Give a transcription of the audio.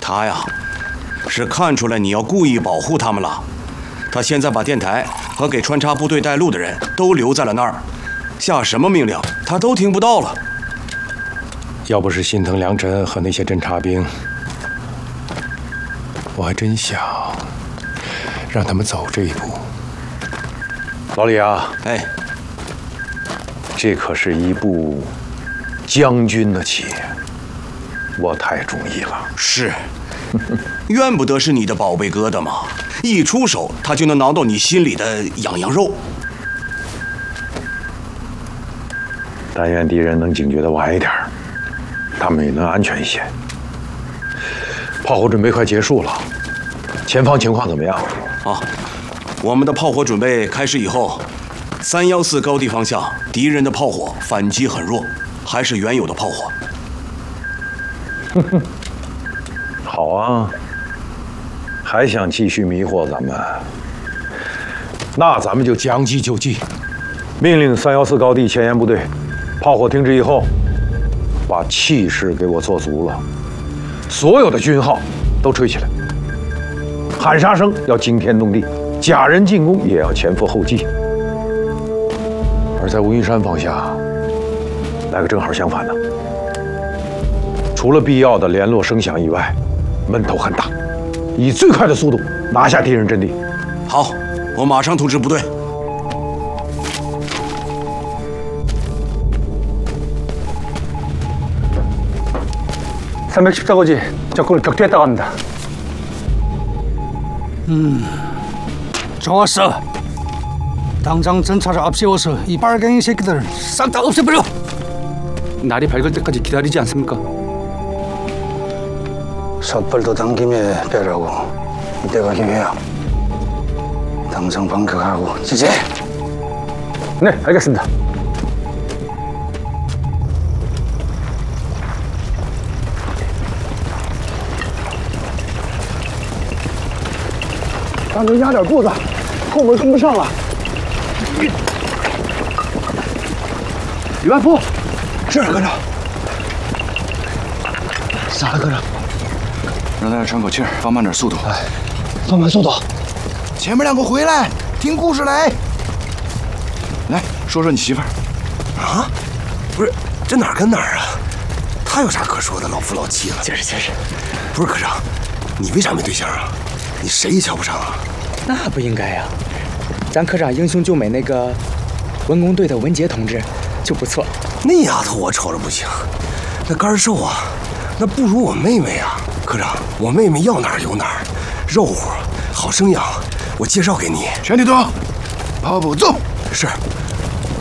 他呀，是看出来你要故意保护他们了。他现在把电台和给穿插部队带路的人都留在了那儿，下什么命令他都听不到了。 要不是心疼梁真和那些侦察兵，我还真想让他们走这一步。老李啊， 哎， 这可是一部将军的棋，我太中意了。 是，怨不得是你的宝贝疙瘩嘛，一出手他就能挠到你心里的痒痒肉。 但愿敌人能警觉的晚一点，他们也能安全一些。炮火准备快结束了，前方情况怎么样？ 啊，我们的炮火准备开始以后，314高地方向敌人的炮火反击很弱，还是原有的炮火。 好啊，还想继续迷惑咱们？那咱们就将计就计，命令314高地前沿部队，炮火停止以后，把气势给我做足了，所有的军号都吹起来，喊杀声要惊天动地，假人进攻也要前赴后继。而在乌云山方向，来个正好相反的，除了必要的联络声响以外，闷头很大，以最快的速度拿下敌人阵地。 好，我马上通知部队。 314고지 적군을 격퇴했다고 합니다. 좋았어. 당장 전차를 앞세워서 이 빨갱이 새끼들 싹 다 없애버려. 날이 밝을 때까지 기다리지 않습니까? 섣불도 당김에 빼라고. 이때가 기회야. 당장 반격하고 지지. 네, 알겠습니다. 咱们压点步子，后门跟不上了。 李万福， 是科长。咋了，科长？ 让大家喘口气儿，放慢点速度。 哎，放慢速度。 前面两个回来，听故事来。来说说你媳妇儿。 啊？不是，这哪儿跟哪儿啊？他有啥可说的？老夫老妻了。 解释解释。 不是科长，你为啥没对象啊？你谁也瞧不上啊？ 那不应该呀，咱科长英雄救美那个文工队的文杰同志就不错。 那丫头我瞅着不行，那干瘦啊，那不如我妹妹啊。科长，我妹妹要哪儿有哪儿，肉乎，好生养，我介绍给你。 全体都好，跑步走。 是。